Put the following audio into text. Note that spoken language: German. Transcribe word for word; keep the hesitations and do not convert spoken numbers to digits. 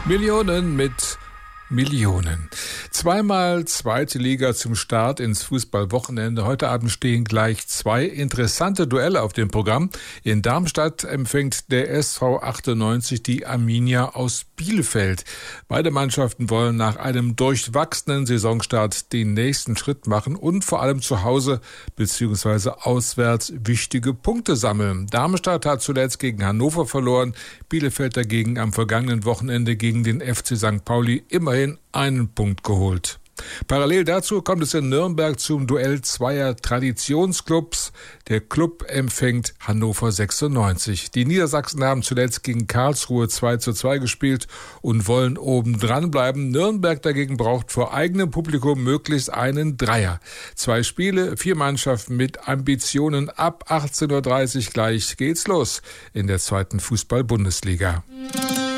Millionen mit Millionen. Zweimal zweite Liga zum Start ins Fußballwochenende. Heute Abend stehen gleich zwei interessante Duelle auf dem Programm. In Darmstadt empfängt der S V achtundneunzig die Arminia aus Bielefeld. Beide Mannschaften wollen nach einem durchwachsenen Saisonstart den nächsten Schritt machen und vor allem zu Hause bzw. auswärts wichtige Punkte sammeln. Darmstadt hat zuletzt gegen Hannover verloren, Bielefeld dagegen am vergangenen Wochenende gegen den F C Sankt Pauli immerhin einen Punkt geholt. Parallel dazu kommt es in Nürnberg zum Duell zweier Traditionsclubs. Der Club empfängt Hannover sechsundneunzig. Die Niedersachsen haben zuletzt gegen Karlsruhe zwei zu zwei gespielt und wollen oben dran bleiben. Nürnberg dagegen braucht vor eigenem Publikum möglichst einen Dreier. Zwei Spiele, vier Mannschaften mit Ambitionen. Ab achtzehn Uhr dreißig gleich geht's los in der zweiten Fußball-Bundesliga.